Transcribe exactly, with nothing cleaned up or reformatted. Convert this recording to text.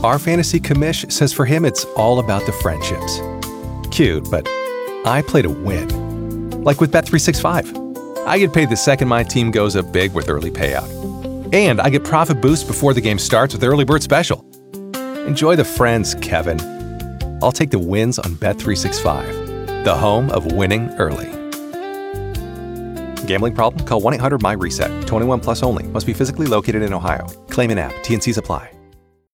Our fantasy commish says for him it's all about the friendships. Cute, but I play to win. Like with Bet three sixty-five. I get paid the second my team goes up big with early payout. And I get profit boost before the game starts with Early Bird Special. Enjoy the friends, Kevin. I'll take the wins on Bet three sixty-five, the home of winning early. Gambling problem? Call one eight hundred M Y RESET. twenty-one plus only. Must be physically located in Ohio. Claim in app. T N Cs apply.